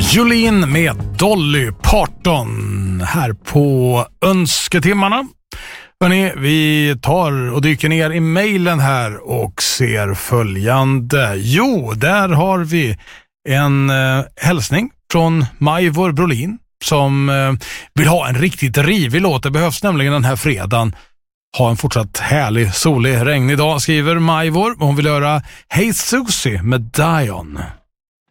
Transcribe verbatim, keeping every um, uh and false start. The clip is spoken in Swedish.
Jolene med Dolly Parton här på Önsketimmarna. Hörrni, vi tar och dyker ner i mejlen här och ser följande. Jo, där har vi en eh, hälsning från Majvor Brolin som eh, vill ha en riktigt rivig låt. Det behövs nämligen den här fredagen. Ha en fortsatt härlig, solig, regnig dag, skriver Majvor. Hon vill höra Hey Susie med Dion.